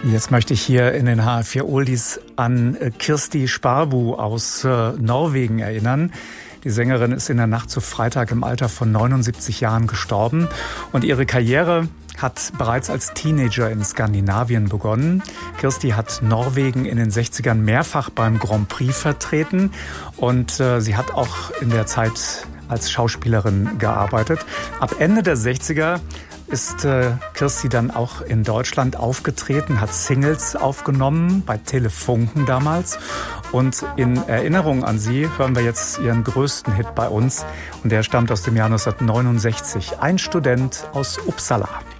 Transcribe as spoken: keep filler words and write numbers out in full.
Jetzt möchte ich hier in den H R vier Oldies an Kirsti Sparbu aus äh, Norwegen erinnern. Die Sängerin ist in der Nacht zu Freitag im Alter von neunundsiebzig Jahren gestorben. Und ihre Karriere hat bereits als Teenager in Skandinavien begonnen. Kirsti hat Norwegen in den sechzigern mehrfach beim Grand Prix vertreten. Und äh, sie hat auch in der Zeit als Schauspielerin gearbeitet. Ab Ende der sechziger ist äh, Kirsti dann auch in Deutschland aufgetreten, hat Singles aufgenommen, bei Telefunken damals. Und in Erinnerung an sie hören wir jetzt ihren größten Hit bei uns. Und der stammt aus dem Jahr neunzehnhundertneunundsechzig. Ein Student aus Uppsala.